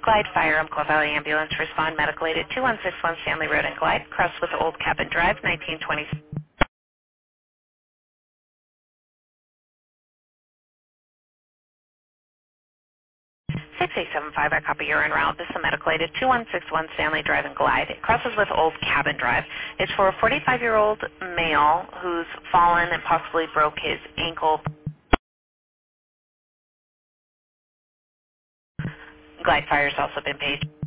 Glide Fire, Umpqua Valley Ambulance, respond medical aid at 2161 Stanley Road in Glide, cross with Old Cabin Drive, 1920. 6875, I copy you're en route. This is a medical aid at 2161 Stanley Drive in Glide. It crosses with Old Cabin Drive. It's for a 45-year-old male who's fallen and possibly broke his ankle. Glide Fire's also been paid.